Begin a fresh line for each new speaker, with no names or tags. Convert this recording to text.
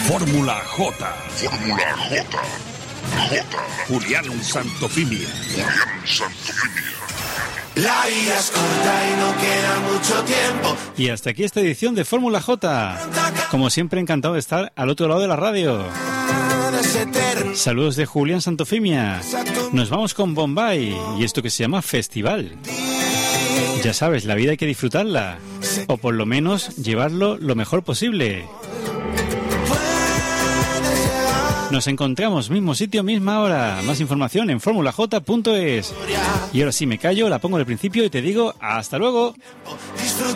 Fórmula J.
Fórmula J.
Julián Santofimia.
La vida es corta y no queda mucho tiempo.
Y hasta aquí esta edición de Fórmula J. Como siempre, encantado de estar al otro lado de la radio. Saludos de Julián Santofimia. Nos vamos con Bombay y esto que se llama Festival. Ya sabes, la vida hay que disfrutarla, o por lo menos llevarlo lo mejor posible. Nos encontramos mismo sitio, misma hora. Más información en formulaj.es. Y ahora sí me callo, la pongo al principio y te digo hasta luego.